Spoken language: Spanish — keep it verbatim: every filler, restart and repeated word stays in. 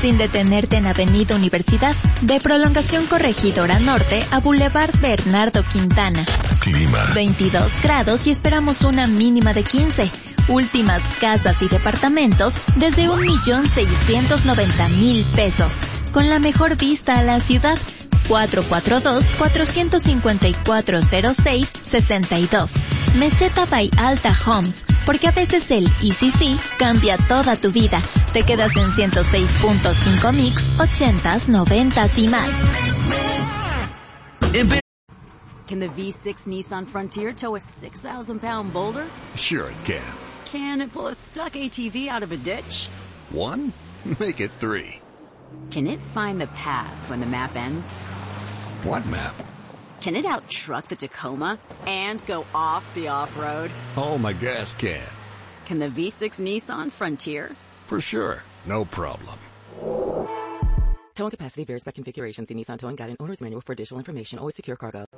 sin detenerte en Avenida Universidad, de Prolongación Corregidora Norte a Boulevard Bernardo Quintana. Clima veintidós grados y esperamos una mínima de quince. Últimas casas y departamentos desde un millón seiscientos noventa mil pesos. Con la mejor vista a la ciudad. cuatro cuatro dos, cuatro cinco cuatro, cero seis seis dos. Meseta by Alta Homes, porque a veces el E C C cambia toda tu vida. Te quedas en ciento seis punto cinco mix, ochentas, noventas y más. Can the V six Nissan Frontier tow a six thousand pound boulder? Sure it can. Can it pull a stuck A T V out of a ditch? One? Make it three. Can it find the path when the map ends? What map? Can it out-truck the Tacoma and go off the off-road? Oh, my gas can. Can the V six Nissan Frontier? For sure. No problem. Towing capacity varies by configuration. See Nissan Towing Guide and Owner's Manual for additional information. Always secure cargo.